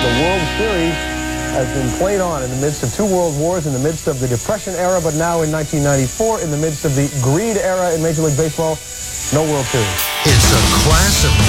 the World Series has been played on in the midst of two world wars, in the midst of the Depression era, but now in 1994, in the midst of the greed era in Major League Baseball. No World Series. It's a class of